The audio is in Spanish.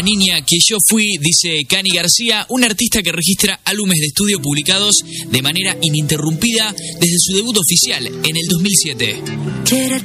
niña que yo fui, dice Cani García, un artista que registra álbumes de estudio publicados de manera ininterrumpida desde su debut oficial en el 2007.